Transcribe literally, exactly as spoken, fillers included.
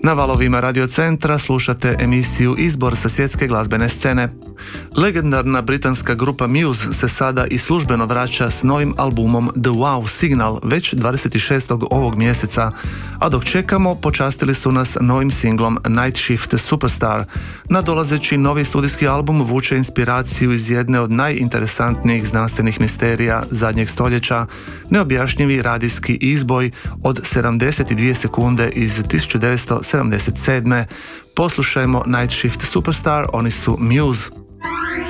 Na valovima Radio Centra slušate emisiju Izbor sa svjetske glazbene scene. Legendarna britanska grupa Muse se sada i službeno vraća s novim albumom The Wow Signal već dvadeset šestog ovog mjeseca, a dok čekamo počastili su nas novim singlom Night Shift Superstar. Nadolazeći novi studijski album vuče inspiraciju iz jedne od najinteresantnijih znanstvenih misterija zadnjeg stoljeća, neobjašnjivi radijski izboj od sedamdeset dvije sekunde iz tisuću devetsto sedamdeset sedme. Poslušajmo Night Shift Superstar, oni su Muse.